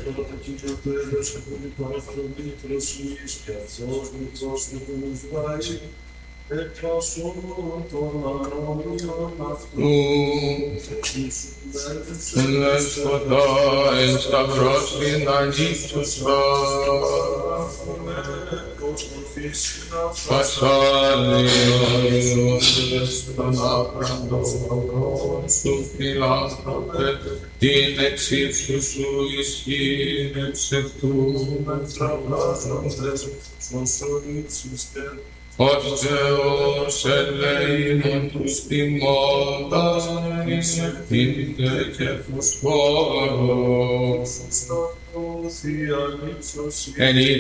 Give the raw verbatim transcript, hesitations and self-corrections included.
πρώτα Κύριο του έδωσε πολύ παραφρονή προσής και αυτός μικρός του κουνουσβάζει εκπρασών των αρμονίων αυτού. Στον έσχοντα εν σταυρός την ανήψωσα Πασάλιος τον άπραντον σου φιλάνθρωπε την εξύψου σου ισχύν εξευτούμε τραυλάζοντες σωσορίτσιστε ως Θεός ελεήμων τους τιμώντας εις ευθύντε και φωσφόρος. Εν